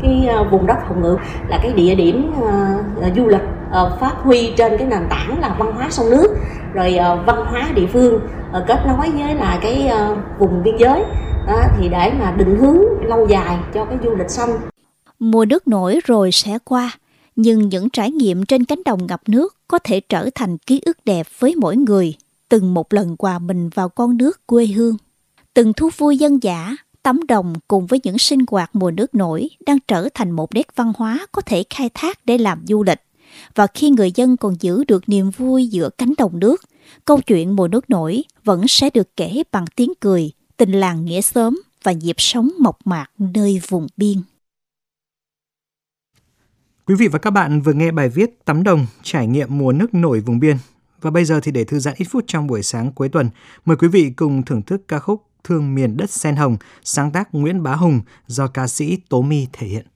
cái vùng đất Hồng Ngự là cái địa điểm du lịch phát huy trên cái nền tảng là văn hóa sông nước, rồi văn hóa địa phương kết nối với là cái vùng biên giới thì để mà định hướng lâu dài cho cái du lịch sông. Mùa nước nổi rồi sẽ qua, nhưng những trải nghiệm trên cánh đồng ngập nước có thể trở thành ký ức đẹp với mỗi người từng một lần hòa mình vào con nước quê hương. Từng thú vui dân dã, tắm đồng cùng với những sinh hoạt mùa nước nổi đang trở thành một nét văn hóa có thể khai thác để làm du lịch. Và khi người dân còn giữ được niềm vui giữa cánh đồng nước, câu chuyện mùa nước nổi vẫn sẽ được kể bằng tiếng cười, tình làng nghĩa xóm và nhịp sống mộc mạc nơi vùng biên. Quý vị và các bạn vừa nghe bài viết Tắm đồng, trải nghiệm mùa nước nổi vùng biên. Và bây giờ thì để thư giãn ít phút trong buổi sáng cuối tuần, mời quý vị cùng thưởng thức ca khúc Thương miền đất sen hồng, sáng tác Nguyễn Bá Hùng do ca sĩ Tố My thể hiện.